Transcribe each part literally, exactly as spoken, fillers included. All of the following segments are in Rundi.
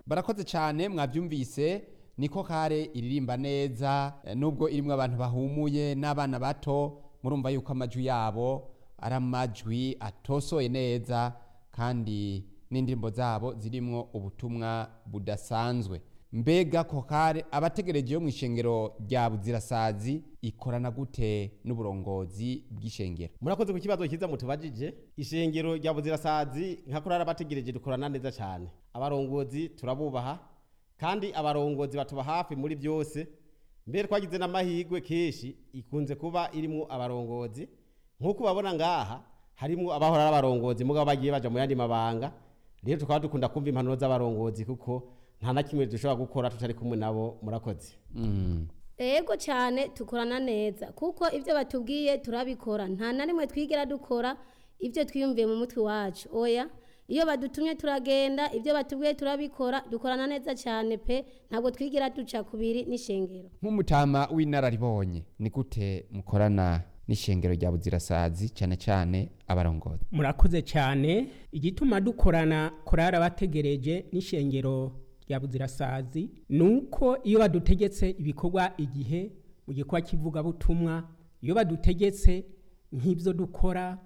barakoze cyane mwabyumvise niko kare iririmba neza nubwo irimwe abantu bahumuye n'abana bato murumva yuko amajwi yabo ari amajwi atosoye neza kandi n'indirimbo zabo zirimwo ubutumwa budasanzwe. Mbega kokare abategereje yo mw'ishengero rya Buzirasazi ikorana gute n'uburongozi bw'ishengero? Murakoze ku kibazo kiza mutubajije. Ishengero rya Buzirasazi nka korari abategereje dukorana neza cyane. Abarongozi turabubaha kandi abarongozi batuba hafi muri byose. Mbere twagize n'amahirwe keshi ikunze kuba irimo abarongozi nkuko babona ngaha harimo abahora n'abarongozi mugabo bagiye baja mu yandi mabanga. Rero tukaba dukunda kumva impanuro z'abarongozi kuko nta na kimwe dushobora gukora tutari kumwe nabo. Murakoze. Mm. Ego cyane tukorana neza kuko ivyo batubwiye turabikora, nta na rimwe twigera dukora ivyo twiyumviye mu mutwe wacu. Oya, iyo badutumye turagenda, ivyo batubwiye turabikora, dukorana neza cyane pe, ntabwo twigira duca kubiri n'ishengero. Nk'umutama w'inararibonye ni gute mukorana n'ishengero rya Buzirasazi cyane cyane abarongozi? Murakoze cyane. Igituma dukorana korari abategereje n'ishengero rya Buzirasazi nuko iyo badutegetse ibikorwa igihe mu gikorwa kivuga butumwa, iyo badutegetse nk'ibyo dukora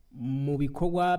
mu bikorwa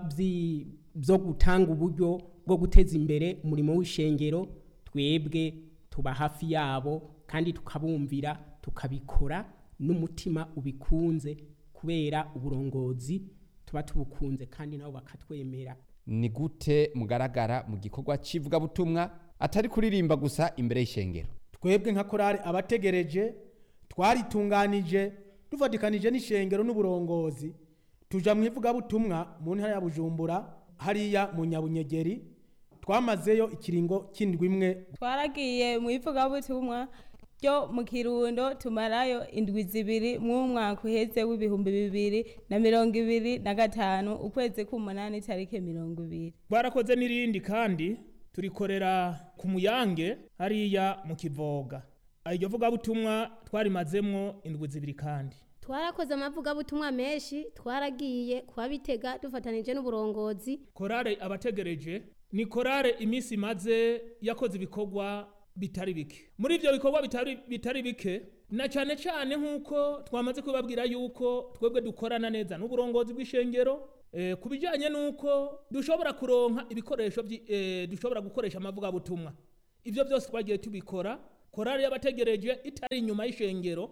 byo gutanga uburyo bwo guteza imbere umurimo w'ishengero, twebwe tuba hafi yabo kandi tukabumvira, tukabikora n'umutima ubikunze kubera uburongozi tuba tubukunze kandi nabo bakatwemera. Ni gute mugaragara mu gikorwa kivuga butumwa atari kuririmba gusa imbere y'ishengero? Twebwe nka korari abategereje twaritunganije dufatikanije n'ishengero n'uburongozi tuja mu ivuga butumwa mu ntara ya Bujumbura hariya mu Nyabunyegeri. Twamazeyo ikiringo kindwi imwe. Twaragiye mu ivuga butumwa ryo mu Kirundo tumarayo indwi zibiri mu mwaka uheze w'ibihumbi bibiri na mirongo ibiri na gatanu ukwezi k'umunani tarike mirongo ibiri. Twarakoze n'irindi kandi turikorera ku Muyange hariya mu Kivoga. Iryo vuga butumwa twarimazemwo indwi zibiri kandi. Twarakoze amavuga butumwa menshi, twaragiye kwa Bitega dufatanije n'uburongozi. Korare abategereje ni korare imisi maze yakoze ibikorwa bitari bike. Muri ivyo bikorwa bitari bitari bike na cyane cyane nkuko twamaze kubabwira yuko twebwe dukorana neza n'uburongozi bw'ishengero eh, kubijanye nuko dushobora kuronka ibikoresho eh, dushobora gukoresha amavuga butumwa. Ivyo byose twagiye tubikora. Korari y'abategereje itari inyuma y'ishengero,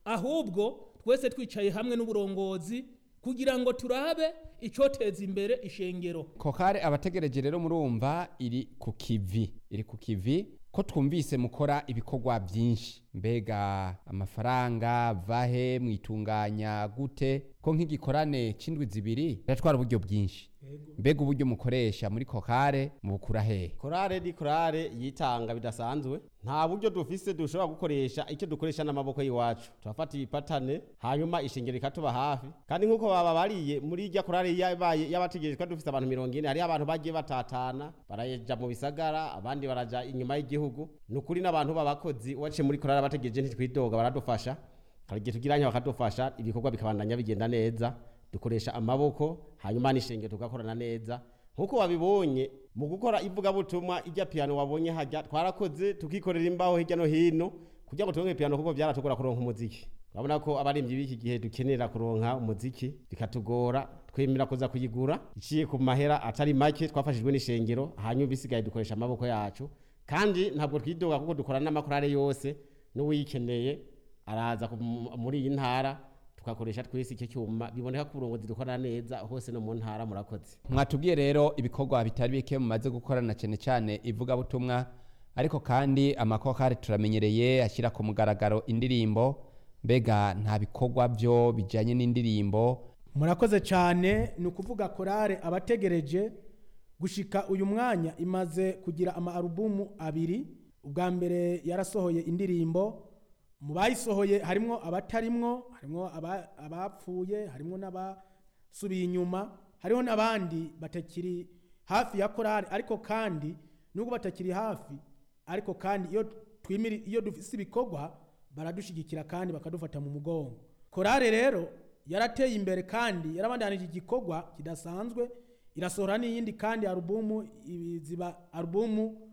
ahubwo twese twicaye hamwe n'uburongozi kugira ngo turabe icoteza imbere ishengero. Kokare abategereje rero murumva iri ku kivi, iri ku kivi ko twumvise mukora ibikorwa byinshi. Mbega amafaranga vahe mwitunganya gute ko nk'igikorane c'indwi zibiri ratwara uburyo bwinshi? Mbega uburyo mukoresha muri kokare mu bukura he? Korare di korare yitanga bidasanzwe. Nta buryo dufise dushobora gukoresha, icyo dukoresha n'amaboko y'iwacu. Turafata ibipatane hanyuma ishengero ikatuba hafi. Kandi nkuko baba bariye muri irya korare yabaye yabategereje ko dufise abantu mirongo ine, hari abantu bagiye batatana baraja mu bisagara, abandi baraja inyuma y'igihugu. Nukuri n'abantu babakozi wace muri korare abategereje ntitwidoga baradufasha. Kagiye tugiranya bakadufasha, ibikorwa bikabandanya bigenda neza. Dukoresha amaboko hanyuma n'ishengero tugakorana neza. Nkuko wabibonye mu gukora ivuga butumwa ijya piano wabonye hajya twarakoze tukikorera imbaho hirya no hino kugira ngo turonke piano kuko byaratugora kuronka umuziki. Urabona ko abaririmbyi b'iki gihe dukenera kuronka umuziki bikatugora, twemera kuza kuyigura iciye ku mahera atari make, twafashijwe n'ishengero hanyuma bisigaye dukoresha amaboko yacu. Kandi ntabwo twidoga kuko dukorana n'amakorare yose, n'uwikeneye araza muri iyi ntara tukakoresha twese icyo cyuma. Biboneka ko uburongozi dukorana neza hose no mu ntara. Murakoze. Mwatubwiye rero ibikorwa bitari bike mumaze gukorana cyane cyane ivuga butumwa, ariko kandi amakokari turamenyereye ashyira ku mugaragaro indirimbo. Mbega nta bikorwa byo bijanye n'indirimbo? Murakoze cyane. Ni ukuvuga korare abategereje gushika uyu mwanya imaze kugira ama alubumu abiri. Ubwa mbere yarasohoye indirimbo, mu bayisohoye harimo abatarimwo, harimo abapfuye, harimo n'abasubiye inyuma, hariho n'abandi batakiri hafi ya korari. Ariko kandi nubwo batakiri hafi, ariko kandi iyo twimiri iyo dufise ibikorwa baradushigikira kandi bakadufata mu mugongo. Korari rero yarateye imbere kandi yarabandanije igikorwa kidasanzwe, irasohora n'iyindi kandi alubumu ziba alubumu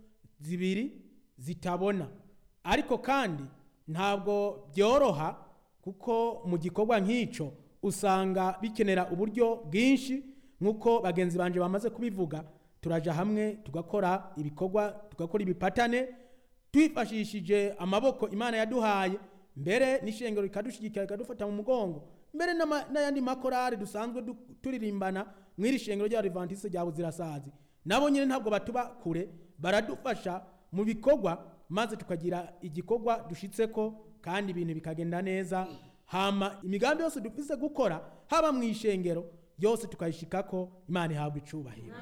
zibiri zitabona. Ariko kandi ntabwo byoroha kuko mu gikorwa nk'icyo usanga bikenera uburyo bwinshi. Nk'uko bagenzi banje bamaze kubivuga, turaja hamwe tugakora ibikorwa, tugakora ibipatane twifashishije amaboko Imana yaduhaye, mbere n'ishengero rikadushigikira rikadufata mu mugongo, mbere n'ayandi makorari dusanzwe turirimbana mw'iri shengero ry'Abadiventiste rya Buzirasazi. Nabo nyine ntabwo batuba kure, baradufasha mu bikorwa maze tukagira igikorwa dushitseko kandi ibintu bikagenda neza. Hama imigambi yose dufise gukora haba mu ishengero yose tukayishikako, Imana ihabwa icubahiro.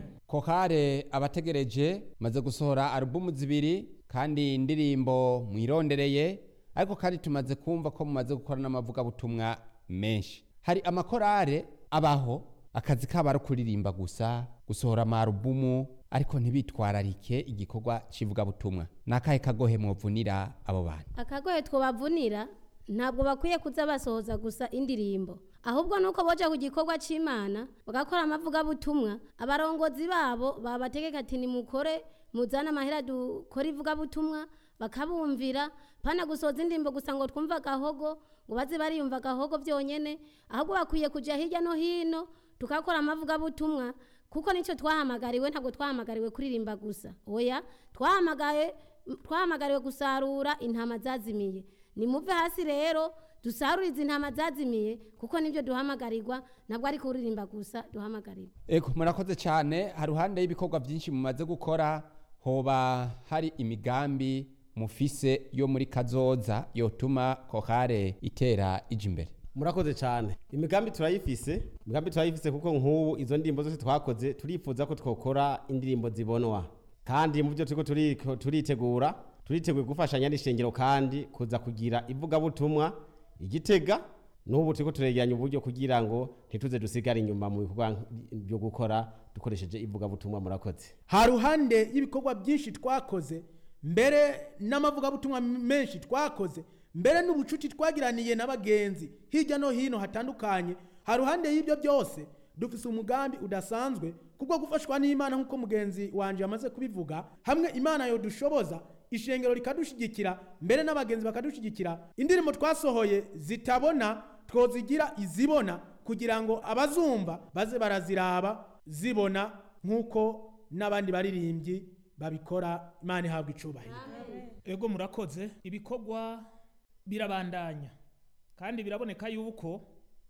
Kokare abategereje maze gusohora alubumu zibiri kandi indirimbo mwirondereye, ariko kandi tumaze kumva ko mumaze gukora n'amavuga butumwa menshi. Hari amakorare abaho akazi kabo ari kuririmba gusa, gusohora amarubumu, ariko ntibitwararike igikorwa civuga butumwa. Nakahe kagohe mwovunira abo bantu? Akagohe twobavunira ntabwo bakwiye kuza basohoza gusa indirimbo, ahubwo nuko boja ku gikorwa c'Imana bagakora amavuga butumwa. Abarongozi babo babategeka ati nimukore, muzana amahera dukora ivuga butumwa, bakabumvira. Pana gusoza indirimbo gusa ngo twumva gahogo, ngo baze bariyumva gahogo vyonyene, ahubwo bakwiye kuja hirya no hino tukakora amavuga butumwa, kuko nico twahamagariwe. Ntabwo twahamagariwe kuririmba gusa, oya, twahamagaye twahamagariwe gusarura intama zazimiye. Nimuve hasi rero dusarurize intama zazimiye, kuko nibyo duhamagarirwa, ntabwo ari kuririmba gusa duhamagarirwa. Ego murakoze cyane. Haruhande y'ibikorwa byinshi mumaze gukora, hoba hari imigambi mufise yo muri kazoza yotuma Kokare itera ije imbere? Murakoze cyane. Imigambi turayifise, imigambi turayifise kuko nk'ubu izo ndirimbo zose twakoze turifuza ko twokora indirimbo zibonwa, kandi mu byo turiko turiko turitegura turiteguye gufashanya n'ishengero kandi kuza kugira ivuga butumwa Igitega. N'ubu turiko turegeranya uburyo kugira ngo ntituze dusigara inyuma mu bikorwa byo gukora dukoresheje ivuga butumwa. Murakoze. Haruhande y'ibikorwa byinshi twakoze, mbere n'amavuga butumwa menshi twakoze, mbere n'ubucuti twagiraniye n'abagenzi hirya no hino hatandukanye. Haruhande y'ibyo byose dufise umugambi udasanzwe kubwo gufashwa n'Imana, nk'uko mugenzi wanje yamaze kubivuga. Hamwe Imana yo dushoboza, ishengero rikadushigikira, mbere n'abagenzi bakadushigikira, indirimbo twasohoye zitabona twozigira izibona, kugira ngo abazumva baze baraziraba zibona nk'uko n'abandi baririmbyi babikora. Imana ihabwa icubahiro. Ego murakoze. Ibikorwa birabandanya kandi biraboneka yuko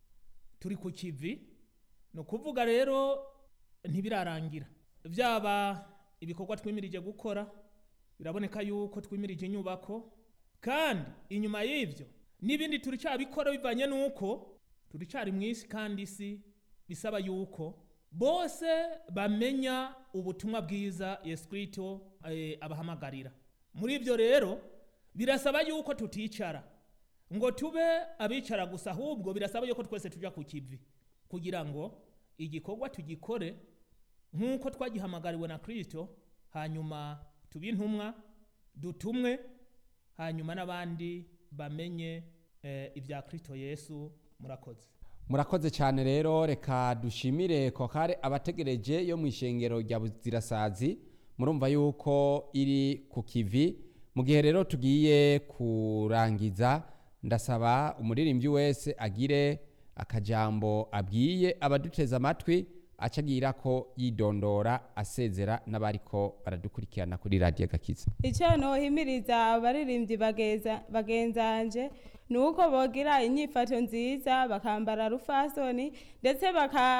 turi ku kivi, no kuvuga rero ntibirarangira. Vyaba ibikorwa twimirije gukora, biraboneka yuko twimirije inyubako, kandi inyuma y'ivyo n'ibindi turi cyabikora bivanye nuko turi cyari mwisi, kandi isi bisaba yuko bose bamenya ubutumwa bwiza Yesu Kristo e, abahamagarira. Muri ivyo rero birasaba yuko tuticara ngo tube abicara gusa, ahubwo birasaba yuko twese tuja ku kivi kugira ngo igikorwa tugikore nk'uko twagihamagariwe na Kristo, hanyuma tubintumwa dutumwe, hanyuma n'abandi bamenye e, ibya Kristo Yesu. Murakoze. Murakoze cyane. Rero reka dushimire Kokare abategereje yo mu ishengero rya Buzirasazi. Murumva yuko iri ku kivi. Mu gihe rero tugiye kurangiza, ndasaba umuririmbyi wese agire akajambo abwiye abaduteza amatwi, acagira ko yidondora asezera n'abariko baradukurikirana kuri Radio Gakiza. Icyo nohimiriza abaririmbyi bageza bagenzanje nuko bogira inyifato nziza, bakambara rufasoni, ndetse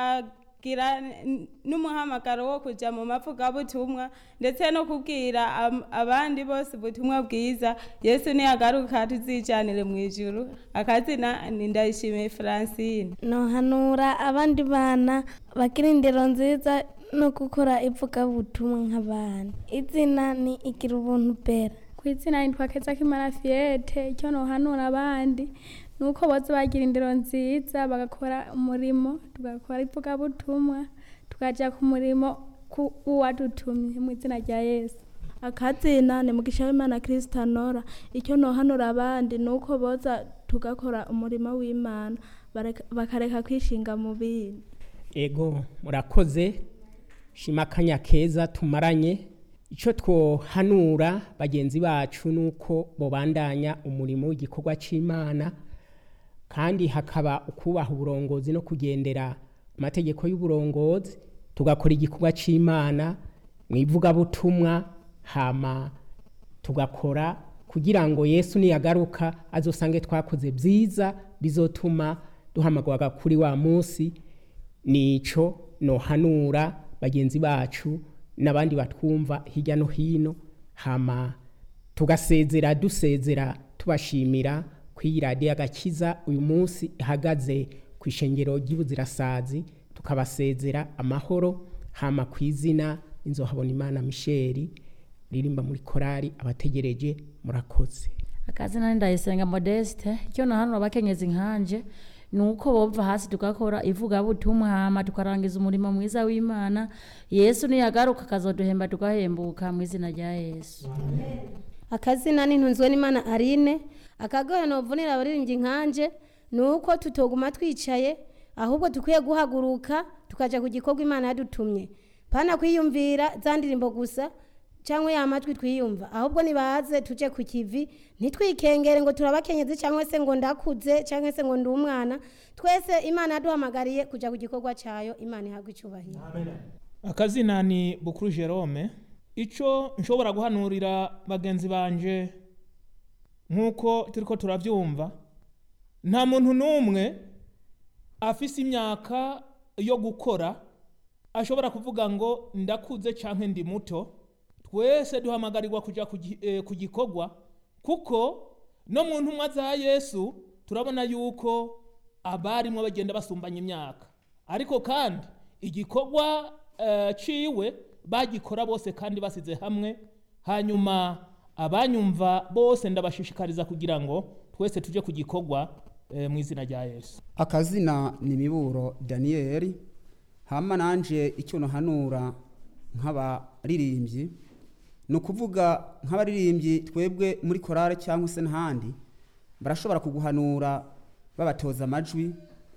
bakagira n'umuhamagaro wo kuja mu mavuga butumwa, ndetse no kubwira abandi bose ubutumwa bwiza. Yesu ni agaruka tuzijanire mu ijuru. Akazina ni Ndayishimiye Francine. No hanura abandi bana bagira indero nziza no gukora ivuga butumwa nk'abana. Izina ni igira ubuntu Bera. Kwizina nitwa Kezakimana Fiete. Icyo no hanura abandi nuko boze bagira indero nziza, bagakora umurimo, tugakora ivuga butumwa, tukaja ku murimo uwadutumye mu izina rya Yesu. Akazina ni Mugisha w'Imana Kristanora. Icyo no hanura abandi nuko boza tugakora umurimo w'Imana, bakareka kwishinga mu bindi. Ego murakoze. Shima kanya keza tumaranye icyo twohanura bagenzi bacu ni uko bobandanya umurimo w'igikorwa cy'Imana kandi hakaba ukubaha uburongozi no kugendera amategeko y'uburongozi, tugakora igikorwa cy'Imana mu ivugabutumwa, hama tugakora kugira ngo Yesu niyagaruka azosange twakoze byiza bizotuma duhamagara kuri wa munsi. Nico nohanura bagenzi bacu n'abandi batwumva hirya no hino, hama tugasezera dusezera tubashimira ku iradiyo Agakiza uyu munsi ihagaze ku ishengero ry'Ibuzirasazi, tukabasezera amahoro, hama ku izina Inzohabonimana Michel ririmba muri korari abategereje. Murakoze. Akazina Ndayisenga Modeste, icyo nahanura abakenyezi nkanje nuko bova hasi tugakora ivuga butumwa, hama tukarangiza umurimo mwiza w'Imana. Yesu niyagaruka kazoduhemba tugahembuka mu izina rya Yesu. Amen. Akazina nintunzwe n'Imana Arine, akagoye novunira abaririmbyi nkanje nuko tutoguma twicaye, ahubwo tukwiye guhaguruka tukaja ku gikorwa Imana yadutumye, pana kwiyumvira zandirimbo gusa cyangwa ya matwi twiyumva, ahubwo nibaze tuje ku kivi, ntitwikengere ngo turabakenyezi cyangwa se ngo ndakuze cyangwa se ngo ndi umwana. Twese Imana yaduhamagariye kuja ku gikorwa cyayo. Imana ihabwe icyubahiro. Amen. Akazina ni Bukuru Jerome. Ico nshobora guhanurira bagenzi banje nkuko turiko turavyumva, nta muntu numwe afise imyaka yo gukora ashobora kuvuga ngo ndakuze canke ndi muto. Twese duhamagarirwa kuja ku gikorwa, kuko no mu ntumwa za Yesu turabona yuko abarimwo bagenda basumbanya imyaka, ariko kandi igikorwa uh, ciwe bagikora bose kandi basize hamwe. Hanyuma abanyumva bose ndabashishikariza kugira ngo twese tuje ku gikorwa uh, mu izina rya Yesu. Akazina ni Miburo Daniel. Hama nanje icyo nahanura nk'abaririmbyi no kuvuga nk'abaririmbyi twebwe muri korale cyangwa se n'ahandi, barashobora kuguhanura babatoza amajwi,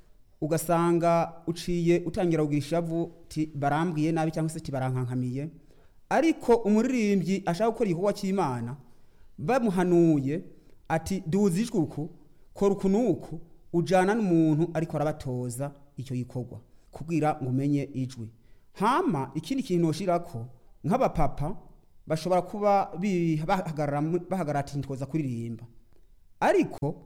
ugasanga uciye utangira kugira ishavu ti barambwiye nabi cyangwa se ti barankankamiye. Ariko umuririmbyi ashaka gukora igikorwa cy'Imana, bamuhanuye ati duzijwe uku kora ukunuku, ujana n'umuntu ariko arabatoza icyo gikorwa kugira ngo umenye ijwi. Hama ikindi kintu noshirako, nk'abapapa bashobora kuba bahagarara bahagarara ati ntikoza kuririmba, ariko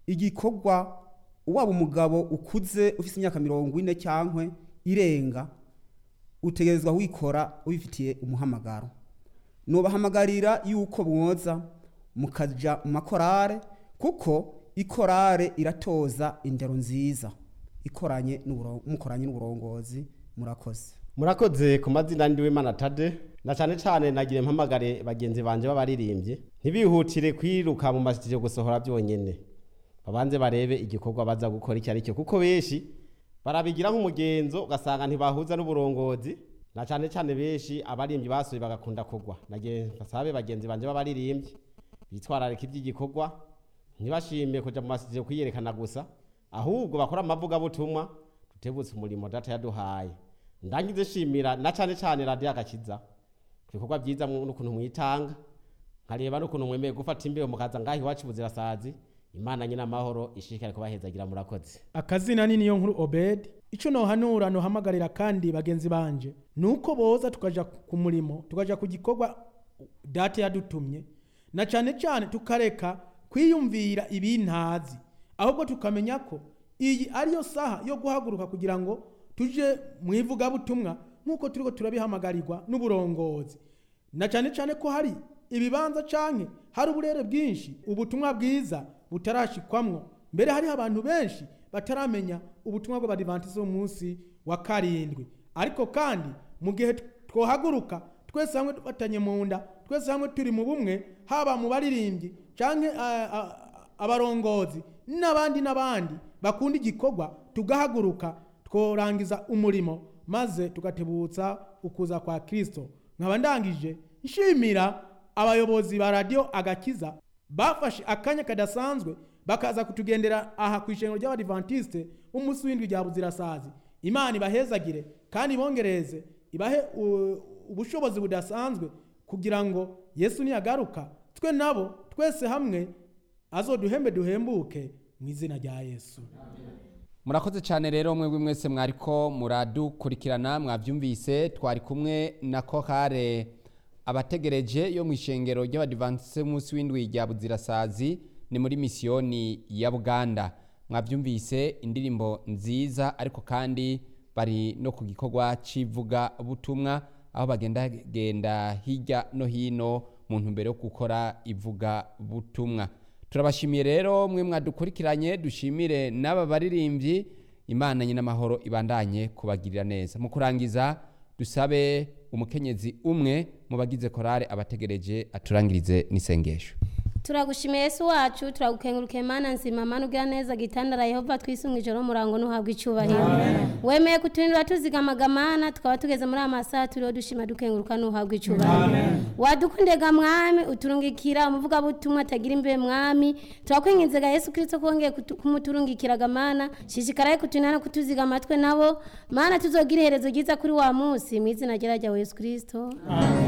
igikorwa waba umugabo ukuze ufite imyaka mirongo ine cyangwa irenga, utegerezwa wikora ubifitiye umuhamagaro. Nobahamagarira yuko mwoza mukaja mu makorare, kuko ikorare iratoza indero nziza ikoranye n'umukoranye n'uburongozi. Murakoze. Murakoze. Ku mazina ndiwe Imana Tade, na cyane cyane nagire mpamagare bagenzi banje b'abaririmbye ntibihutire kwiruka mu masitije gusohora byonyene, babanze barebe igikorwa baza gukora iki ari cyo, kuko beshi barabigira nk'umugenzo ugasanga ntibahuza n'uburongozi, na cyane cyane beshi abarimbyi basuye bagakunda kugwa. Nagire basabe bagenzi banje b'abaririmbye bitwararika iby'igikorwa, ntibashime kuja mu masitije kwiyerekana gusa, ahubwo bakora amavuga butumwa tutebutse umurimo data yaduhaye. Ndangize shimira na cyane cyane radiyo Agakiza ibikorwa byiza n'ukuntu mwitanga, nkareba n'ukuntu mwemeye gufata imbeho mukaza ngaho iwacu Ibuzirasazi. Imana nyina amahoro ishikare kubahezagira. Murakoze. Akazina ni niyo nkuru Obed. Ico no hanura no hamagarira kandi bagenzi banje nuko boza tukaja ku murimo, tukaja ku gikorwa data yadutumye, na cyane cyane tukareka kwiyumvira ibintazi, ahubwo tukamenya ko iyi ariyo saha yo guhaguruka kugira ngo tuje mwivuga butumwa nkuko turiko turabihamagarirwa n'uburongozi, na cyane cyane ko hari ibibanza canke hari uburere bwinshi ubutumwa bwiza butarashikwamwo. Mbere hari abantu benshi bataramenya ubutumwa bw'Abadiventiste b'umunsi wa karindwi, ariko kandi mu gihe twohaguruka twese hamwe dufatanye mu nda, twese hamwe turi mu bumwe, haba mu baririmbyi canke abarongozi n'abandi n'abandi bakunda igikorwa, tugahaguruka tworangiza umurimo maze tugatebutsa ukuza kwa Kristo. Nkaba ndangije nshimira abayobozi ba radio Agakiza bafashe akanya kadasanzwe bakaza kutugendera aha ku ishengero ry'Abadiventiste umunsi w'indwi rya Buzirasazi. Imana ibahezagire kandi ibongereze, ibahe ubushobozi budasanzwe kugira ngo yesu niyagaruka twe nabo twese hamwe azoduhembe duhembuke mu izina rya yesu. murakoze cyane rero mwebwe mwese mwariko muradukurikirana mwabyumvise twari kumwe na kohare abategereje yo mu ishengero ry'abadivantisite munsi w'indwi rya Buzirasazi ni muri misiyoni ya Buganda. Mwabyumvise indirimbo nziza ariko kandi bari no ku gikorwa civuga butumwa aho bagenda genda hirya no hino mu ntumbero yo gukora ivuga butumwa. Turabashimiye rero mwe mwadukurikiranye, dushimire n'aba baririmbyi. Imana nyina amahoro ibandanye kubagirira neza. Mu kurangiza dusabe umukenyezi umwe mu bagize korale abategereje aturangirize n'isengesho. Turagushimiye Yesu wacu, turagukenguruke Mana nzima, Mana ugira neza gitandara Yehova twisunga ijoro murango nuhabwa icyubahiro. Wemeye kuturindira tuzigamaga Mana, tukaba tugeze muri amasaha turiho dushima dukenguruka nuhabwa icyubahiro. Wadukundega Mwami, uturungikira umuvuga butumwa atagira imbe Mwami. Turakwinginze ga Yesu Kristo kongeye kumuturungikiraga Mana, shishikaraye kutunana kutuziga amatwe nabo. Mana tuzogira iherezo ryiza kuri wa munsi mu izina rya Yesu Kristo. Amen.